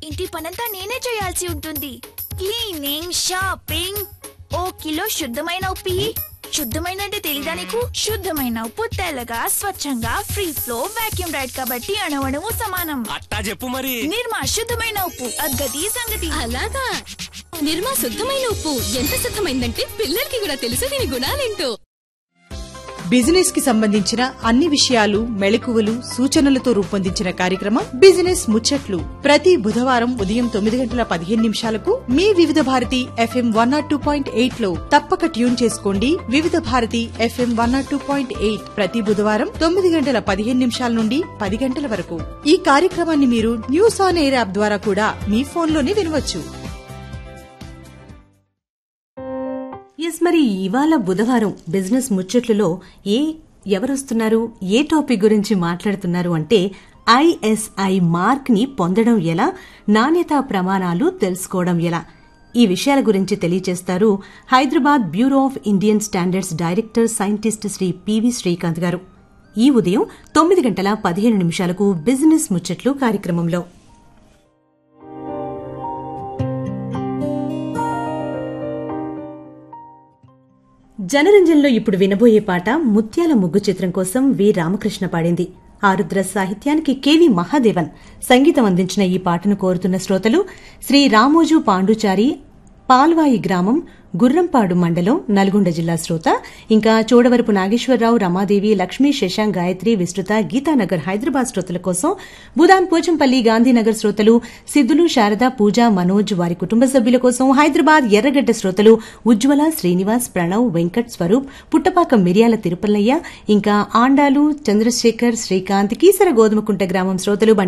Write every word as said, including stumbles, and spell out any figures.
ఇంటి పనంతా నేనే చేయాల్సి ఉంటుంది. క్లీనింగ్, షాపింగ్, ఓ కిలో శుద్ధమైన ఉప్పు. శుద్ధమైన అంటే తెలీదా నీకు? శుద్ధమైన ఉప్పు తెల్లగా స్వచ్ఛంగా ఫ్రీ ఫ్లో వాక్యూమ్ రైడ్ కాబట్టి అణువణువు సమానం. అట్టా చెప్పు మరి. నిర్మా శుద్ధమైన ఉప్పు అగ్గది సంగతి. అలాగా నిర్మా శుద్ధమైన ఉప్పు ఎంత శుద్ధమైందంటే పిల్లలకి కూడా తెలుసు దీని గుణాలేంటో. బిజినెస్ కి సంబంధించిన అన్ని విషయాలు, మెళకువలు, సూచనలతో రూపొందించిన కార్యక్రమం బిజినెస్ ముచ్చట్లు. ప్రతి బుధవారం ఉదయం తొమ్మిది గంటల పదిహేను నిమిషాలకు మీ వివిధ Bharati FM one not two point eight లో తప్పక ట్యూన్ చేసుకోండి. వివిధ Bharati FM one not two point eight ప్రతి బుధవారం తొమ్మిది గంటల పదిహేను నిమిషాల నుండి పది గంటల వరకు. ఈ కార్యక్రమాన్ని మీరు న్యూస్ ఆన్ ఎయిర్ యాప్ ద్వారా కూడా మీ ఫోన్లోనే వినవచ్చు. ఎస్, మరి ఇవాళ బుధవారం బిజినెస్ ముచ్చట్లలో ఏ ఎవరొస్తున్నారు, ఏ టాపిక్ గురించి మాట్లాడుతున్నారు అంటే ఐఎస్ఐ మార్క్ ని పొందడం ఎలా, నాణ్యతా ప్రమాణాలు తెలుసుకోవడం ఎలా, ఈ విషయాల గురించి తెలియజేస్తారు Hyderabad bureau of Indian standards director scientist Shri PV Srikanth గారు. ఈ ఉదయం తొమ్మిది గంటల పదిహేను నిమిషాలకు బిజినెస్ ముచ్చట్లు కార్యక్రమంలో. జనరంజన్లో ఇప్పుడు వినబోయే పాట ముత్యాల ముగ్గు చిత్రం కోసం వి రామకృష్ణ పాడింది. ఆరుద్ర సాహిత్యానికి కెవి మహాదేవన్ సంగీతం అందించిన ఈ పాటను కోరుతున్న శ్రోతలు శ్రీ రామోజు పాండుచారి, పాల్వాయి గ్రామం, గుర్రంపాడు మండలం, నల్గొండ జిల్లా శ్రోత, ఇంకా చోడవరపు నాగేశ్వరరావు, రమాదేవి, లక్ష్మీ, శశాంక్, గాయత్రి, విస్తృత, గీతానగర్ హైదరాబాద్ శ్రోతల కోసం, భూదాన్ పోచంపల్లి, గాంధీనగర్ శ్రోతలు సిద్దులు, శారద, పూజ, మనోజ్ వారి కుటుంబ సభ్యుల కోసం, హైదరాబాద్ ఎర్రగడ్డ శ్రోతలు ఉజ్వల, శ్రీనివాస్, ప్రణవ్, వెంకట్, స్వరూప్, పుట్టపాకం మిర్యాల తిరుపల్లయ్య, ఇంకా ఆండాలు, చంద్రశేఖర్, శ్రీకాంత్, కీసర గోధుమకుంట గ్రామం శ్రోతలు